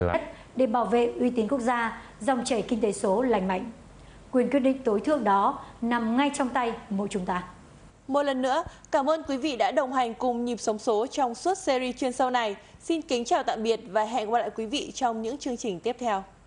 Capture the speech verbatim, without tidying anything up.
để bảo vệ uy tín quốc gia, dòng chảy kinh tế số lành mạnh. Quyền quyết định tối thượng đó nằm ngay trong tay mỗi chúng ta. Một lần nữa, cảm ơn quý vị đã đồng hành cùng Nhịp Sống Số trong suốt series chuyên sâu này. Xin kính chào tạm biệt và hẹn gặp lại quý vị trong những chương trình tiếp theo.